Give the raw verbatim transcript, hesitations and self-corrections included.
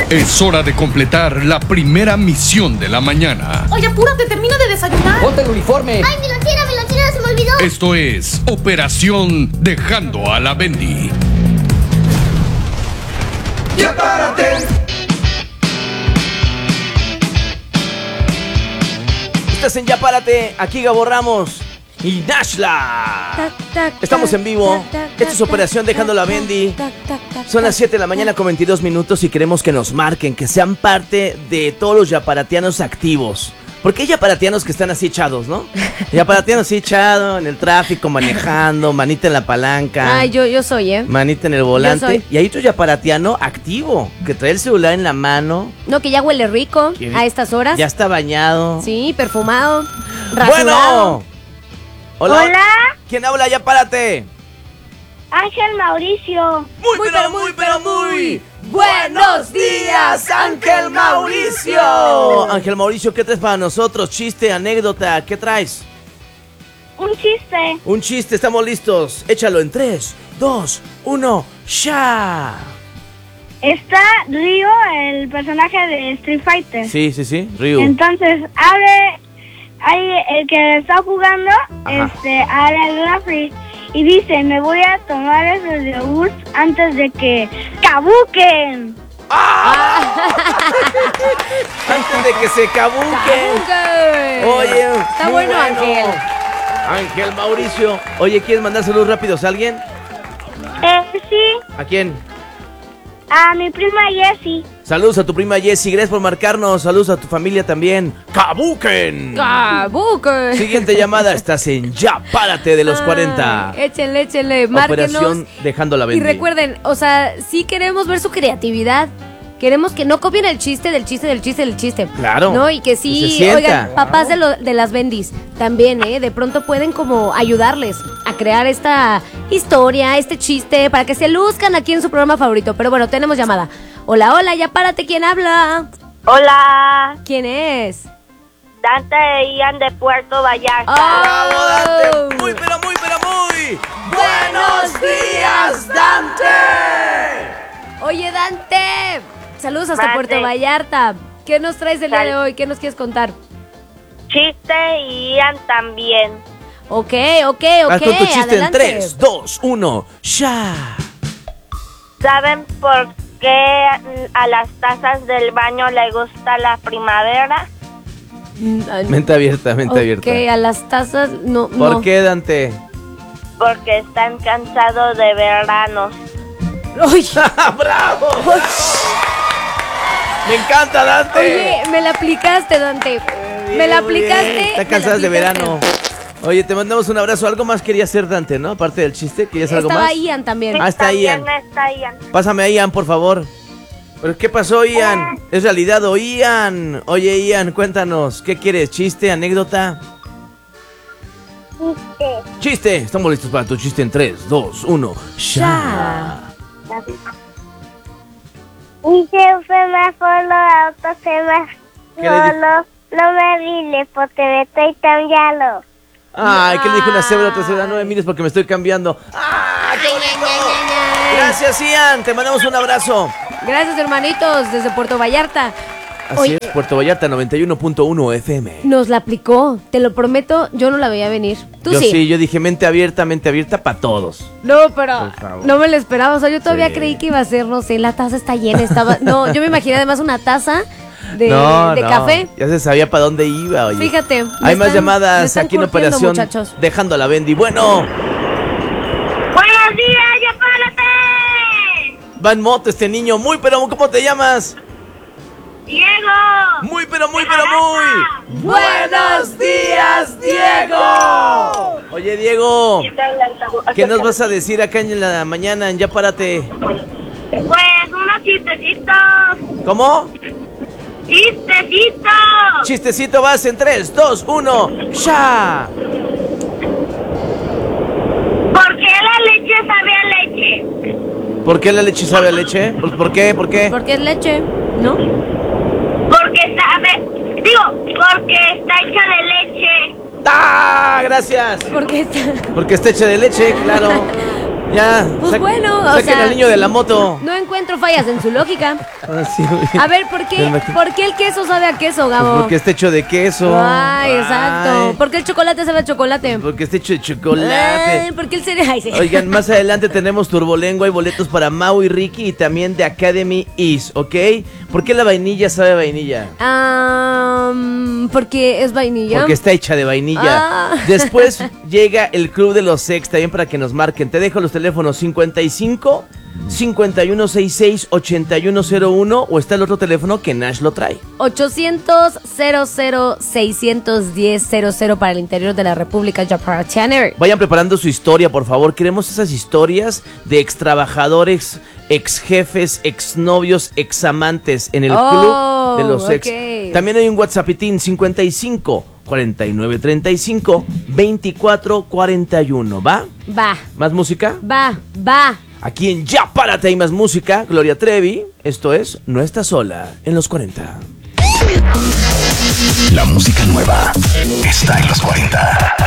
Es hora de completar la primera misión de la mañana. Oye, apúrate, termina de desayunar. ¡Ponte el uniforme! ¡Ay, mi lonchera, mi lonchera, se me olvidó! Esto es Operación Dejando a la Bendy. ¡Ya párate! Estás en Ya Párate, aquí Gabo Ramos y Nashla. Estamos en vivo. Esto es Operación Dejando a la Bendy. Son las siete de la mañana con veintidós minutos y queremos que nos marquen, que sean parte de todos los yaparatianos activos. Porque hay yaparatianos que están así echados, ¿no? Yaparatianos así echados en el tráfico, manejando, manita en la palanca. Ay, yo, yo soy, ¿eh? Manita en el volante. Y hay otro yaparatiano activo, que trae el celular en la mano. No, que ya huele rico a estas horas. Ya está bañado. Sí, perfumado, rasurado. Bueno. Hola. Hola. ¿Quién habla? Ya párate. Ángel Mauricio. Muy, muy pero muy, pero muy. ¡Buenos días, Ángel Mauricio! Ángel Mauricio, ¿qué traes para nosotros? ¿Chiste, anécdota? ¿Qué traes? Un chiste. Un chiste, estamos listos. Échalo en tres, dos, uno, ¡ya! Está Ryo, el personaje de Street Fighter. Sí, sí, sí, Ryu. Entonces, abre, ahí el que está jugando, Ajá. este, abre el refri y dice, me voy a tomar esos yogurts antes de que caduquen. ¡Ah! Antes de que se cabuquen. ¡Cabuque! Oye, Está muy bueno, Ángel. Ángel Mauricio. Oye, ¿quieres mandar saludos rápidos a alguien? Eh, sí, ¿A quién? a mi prima Jessie. Saludos a tu prima Jessie, gracias por marcarnos. Saludos a tu familia también. ¡Cabuquen! ¡Cabuque! Siguiente llamada, estás en Ya Párate de los cuarenta. Ay, échenle, échenle, márquenos. Operación Dejando la Y Bendy. recuerden, o sea, sí queremos ver su creatividad. Queremos que no copien el chiste del chiste del chiste del chiste. Claro. ¿No? Y que Que sí, se sienta. oigan, papás de, lo- de las bendis, también, ¿eh? De pronto pueden como ayudarles a crear esta historia, este chiste, para que se luzcan aquí en su programa favorito. Pero bueno, tenemos llamada. Hola, hola, ya párate, ¿quién habla? Hola, ¿Quién es? Dante e Ian de Puerto Vallarta. ¡Bravo, Dante! Oh. Muy, pero muy, pero muy. ¡Buenos días, Dante! Oye, Dante. Saludos hasta Mande. Puerto Vallarta. ¿Qué nos traes el día Sal- de hoy? ¿Qué nos quieres contar? Chiste y Ian también. Ok, ok, ok. Haz con tu chiste adelante. en tres, dos, uno, ¡ya! ¿Saben por qué a las tazas del baño le gusta la primavera? Mm, ah, Mente abierta, mente ok, abierta. a las tazas no. ¿Por no. qué, Dante? Porque están cansados de veranos. Uy, ¡Bravo! ¡Me encanta, Dante! oye, me la aplicaste, Dante. Me la Muy bien. aplicaste. Está me la cansada de aplicaste. verano. Oye, te mandamos un abrazo. ¿Algo más quería hacer, Dante, no? Aparte del chiste, ¿querías algo Estaba más? Ian también. Ah, está También Ian. está Ian. Pásame a Ian, por favor. ¿Pero qué pasó, Ian? ¿Es realidad o Ian? Oye, Ian, cuéntanos. ¿Qué quieres? ¿Chiste? ¿Anécdota? ¡Chiste! Estamos listos para tu chiste en tres, dos, uno. ¡Ya! Un semáforo, auto ¿Qué le di- semáforo, no me diles porque me estoy cambiando. Ay, ¿qué le dijo una cebra a otra cebra? No me mires porque me estoy cambiando. ¡Ah, qué bonito! Gracias, Ian. Te mandamos un abrazo. Gracias, hermanitos, desde Puerto Vallarta. Así Oye, es, Puerto Vallarta noventa y uno punto uno F M. nos la aplicó. Te lo prometo, yo no la veía venir. Tú Yo sí. sí, yo dije mente abierta, mente abierta para todos. No, pero Por favor. no me lo esperaba. O sea, yo todavía Sí. creí que iba a ser, no sé, la taza está llena. Estaba. No, yo me imaginé además una taza de, no, de no, café. Ya se sabía para dónde iba, oye. Fíjate. me Hay más están- me llamadas están aquí en curtiendo, Operación muchachos. Dejando a la Bendy. Bueno, ¡Buenos días, ya párate! va en moto este niño. Muy, pero ¿cómo te llamas? ¡Diego! Muy, pero muy, pero muy. ¡Buenos días, Diego! Oye, Diego, ¿qué nos vas a decir acá en la mañana en Ya Párate? Pues unos chistecitos. ¿Cómo? ¡Chistecitos! Chistecito vas en tres, dos, uno, ¡ya! ¿Por qué la leche sabe a leche? ¿Por qué la leche sabe a leche? ¿Por, por qué? ¿Por qué? Porque es leche, ¿no? Porque sabe... Digo, porque está hecha de leche. ¡Ah! Gracias. Porque está... Porque está hecha de leche, claro. Ya. Pues sa- bueno, o saquen sea, al niño de la moto. No encuentro fallas en su lógica. Ah, sí, güey. A ver, ¿por qué, Me imagino. ¿por qué el queso sabe a queso, Pues Gabo? porque está hecho de queso. Ay, exacto. Ay, ¿Por qué el chocolate sabe a chocolate? porque está hecho de Ay, chocolate. ¿por qué el cereal? Ay, sí. Oigan, más adelante tenemos Turbolengua y boletos para Mau y Ricky y también de Academy Is, ¿ok? ¿Por qué la vainilla sabe a vainilla? Ah, porque es vainilla. Porque está hecha de vainilla. Ah. Después llega el Club de los Sex también para que nos marquen. Te dejo los teléfonos cincuenta y cinco, cincuenta y uno sesenta y seis, ochenta y uno cero uno o está el otro teléfono que Nash lo trae. ochocientos, cero cero, seiscientos diez, cero cero para el interior de la República Yaparachana. Vayan preparando su historia, por favor. Queremos esas historias de ex trabajadores, ex jefes, ex novios, ex amantes en el Oh, Club de los Sex. ok. También hay un WhatsAppitín cincuenta y cinco, cuarenta y nueve, treinta y cinco, veinticuatro, cuarenta y uno. ¿Va? Va, ¿Más música? va, va. Aquí en Ya Párate hay más música. Gloria Trevi. Esto es No Estás Sola en los cuarenta. La música nueva está en los cuarenta.